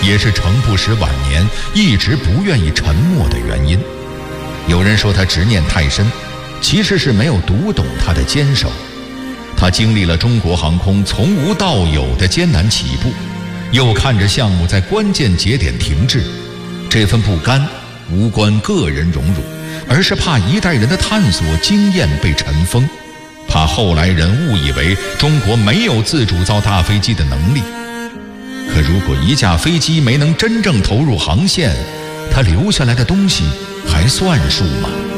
也是程不识晚年一直不愿意沉没的原因。有人说他执念太深，其实是没有读懂他的坚守。他经历了中国航空从无到有的艰难起步，又看着项目在关键节点停滞，这份不甘无关个人荣辱，而是怕一代人的探索经验被尘封，怕后来人误以为中国没有自主造大飞机的能力。可如果一架飞机没能真正投入航线，它留下来的东西还算数吗？